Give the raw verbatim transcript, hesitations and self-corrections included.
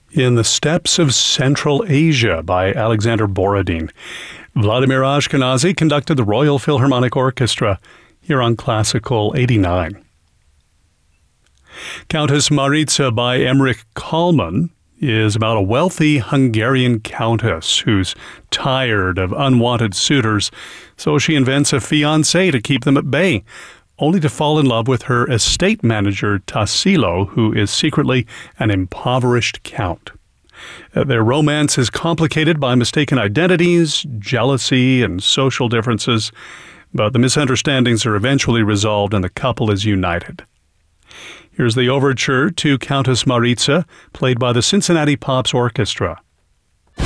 In the Steppes of Central Asia by Alexander Borodin. Vladimir Ashkenazy conducted the Royal Philharmonic Orchestra here on Classical eighty-nine. Countess Maritza by Emmerich Kallmann is about a wealthy Hungarian countess who's tired of unwanted suitors, so she invents a fiancé to keep them at bay, only to fall in love with her estate manager Tassilo, who is secretly an impoverished count. Uh, their romance is complicated by mistaken identities, jealousy, and social differences, but the misunderstandings are eventually resolved and the couple is united. Here's the overture to Countess Maritza, played by the Cincinnati Pops Orchestra.